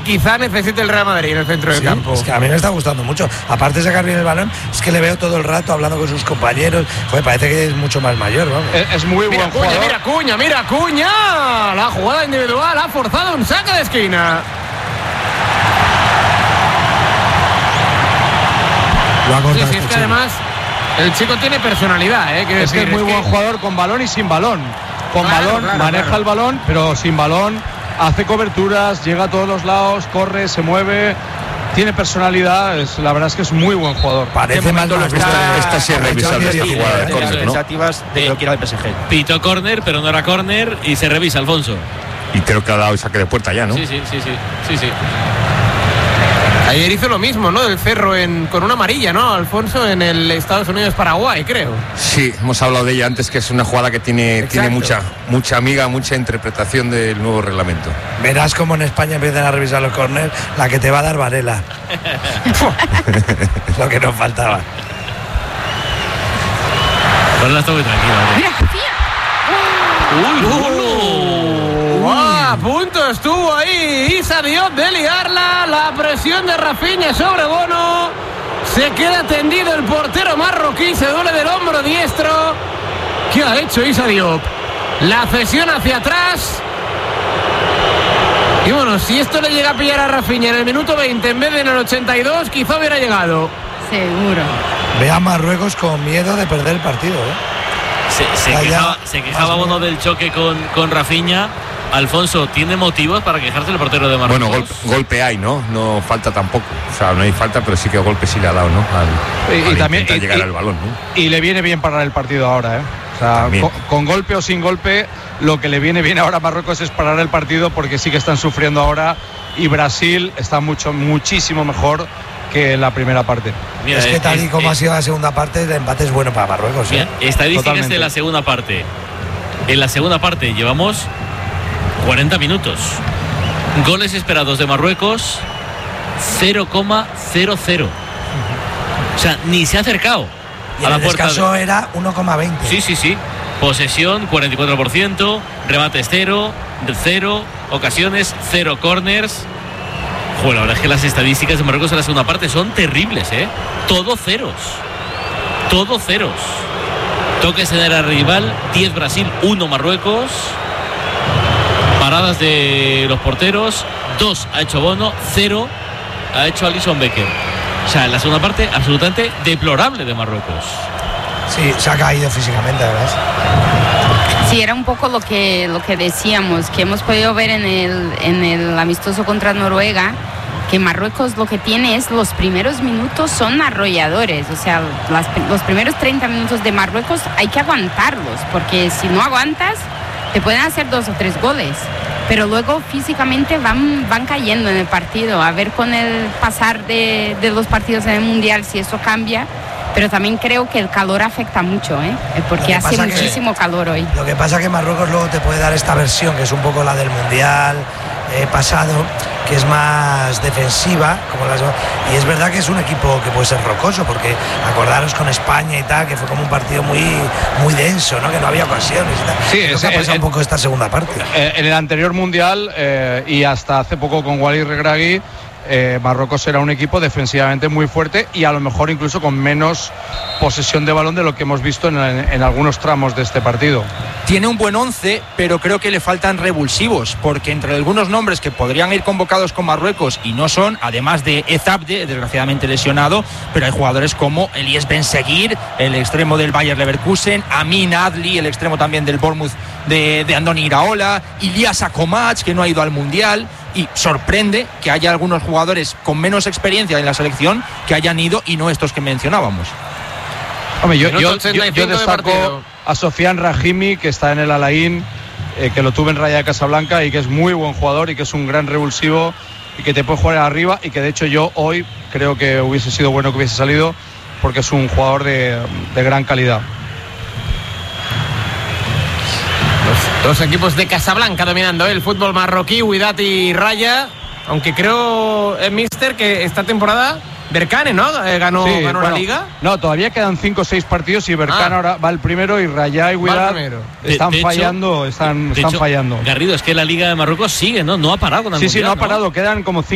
quizá necesite el Real Madrid en el centro del campo. Es que a mí me está gustando mucho. Aparte de sacar bien el balón, es que le veo todo el rato hablando con sus compañeros. Joder, parece que es mucho más mayor, vamos. Es muy buen jugador. Mira Cuña. La jugada individual ha forzado un saque de esquina. Sí, es que además el chico tiene personalidad, es que es muy buen jugador con balón y sin balón. Con balón maneja el balón, pero sin balón hace coberturas, llega a todos los lados, corre, se mueve, tiene personalidad. La verdad es que es muy buen jugador. Parece más esta sí es revisable, esta jugada de córner, ¿no? Expectativas de que lo quiera el PSG. Pitó córner, pero no era córner y se revisa, Alfonso. Y creo que ha dado saque de puerta ya, ¿no? Sí. Ayer hizo lo mismo, ¿no? Del Cerro con una amarilla, ¿no? Alfonso, en el Estados Unidos-Paraguay, creo. Sí, hemos hablado de ella antes, que es una jugada que tiene mucha amiga, mucha interpretación del nuevo reglamento. Verás cómo en España empiezan a revisar los córner, la que te va a dar Varela. Es lo que nos faltaba. Varela está muy tranquilo. Mira, A punto estuvo ahí Issa Diop de liarla. La presión de Rafinha sobre Bono. Se queda tendido el portero marroquí. Se duele del hombro diestro. ¿Qué ha hecho Issa Diop? La cesión hacia atrás. Y bueno, si esto le llega a pillar a Rafinha en el minuto 20 en vez de en el 82, quizá hubiera llegado. Seguro. Ve a Marruecos con miedo de perder el partido, Se quejaba Bono del choque con Rafinha. Alfonso, ¿tiene motivos para quejarse el portero de Marruecos? Bueno, golpe hay, ¿no? No falta tampoco. O sea, no hay falta, pero sí que golpe sí le ha dado, ¿no? Al también llegar al balón, ¿no? Y le viene bien parar el partido ahora, ¿eh? O sea, con golpe o sin golpe, lo que le viene bien ahora a Marruecos es parar el partido, porque sí que están sufriendo ahora y Brasil está muchísimo mejor que en la primera parte. Mira, es que tal y como ha sido la segunda parte, el empate es bueno para Marruecos. Mira, estadísticas de la segunda parte. En la segunda parte llevamos 40 minutos. Goles esperados de Marruecos 0,00. O sea, ni se ha acercado y a la el puerta. El descanso era 1,20. Sí. Posesión 44%, remates 0, ocasiones 0, corners. Joder, la verdad es que las estadísticas de Marruecos en la segunda parte son terribles, ¿eh? Todo ceros. Toques en el rival, 10 Brasil, 1 Marruecos. Paradas de los porteros, 2 ha hecho Bono, 0 ha hecho Alisson Becker. O sea, en la segunda parte absolutamente deplorable de Marruecos. Sí, se ha caído físicamente, ¿verdad? Sí, era un poco lo que decíamos, que hemos podido ver en el amistoso contra Noruega, que Marruecos lo que tiene es los primeros minutos son arrolladores. O sea, los primeros 30 minutos de Marruecos hay que aguantarlos, porque si no aguantas te pueden hacer 2 o 3 goles, pero luego físicamente van cayendo en el partido. A ver con el pasar de los partidos en el Mundial si eso cambia, pero también creo que el calor afecta mucho, porque hace muchísimo calor hoy. Lo que pasa es que Marruecos luego te puede dar esta versión, que es un poco la del Mundial pasado, que es más defensiva, y es verdad que es un equipo que puede ser rocoso, porque acordaros con España y tal, que fue como un partido muy denso, ¿no? Que no había ocasiones y tal. Sí, creo que ha pasado un poco esta segunda parte. En el anterior Mundial y hasta hace poco con Walid Regragui, Marruecos era un equipo defensivamente muy fuerte y a lo mejor incluso con menos posesión de balón de lo que hemos visto en algunos tramos de este partido. Tiene un buen 11, pero creo que le faltan revulsivos, porque entre algunos nombres que podrían ir convocados con Marruecos y no son, además de Ezabde, desgraciadamente lesionado, pero hay jugadores como Elies Ben Seguir, el extremo del Bayer Leverkusen, Amin Adli, el extremo también del Bournemouth de Andoni Iraola, Ilias Akomach, que no ha ido al Mundial. Y sorprende que haya algunos jugadores con menos experiencia en la selección que hayan ido y no estos que mencionábamos. Hombre, yo destaco a Sofiane Rahimi, que está en el Al-Ain, que lo tuve en Rayo de Casablanca y que es muy buen jugador y que es un gran revulsivo y que te puede jugar arriba, y que de hecho yo hoy creo que hubiese sido bueno que hubiese salido, porque es un jugador de gran calidad. Dos equipos de Casablanca dominando el fútbol marroquí, Wydad y Raya, aunque creo, mister, que esta temporada Berkane, ¿no? Ganó la Liga. No, todavía quedan 5 o 6 partidos y Berkane ahora va el primero, y Raya y Wydad están fallando. Garrido, es que la Liga de Marruecos sigue, ¿no? No ha parado. Sí, no ha parado, quedan como 5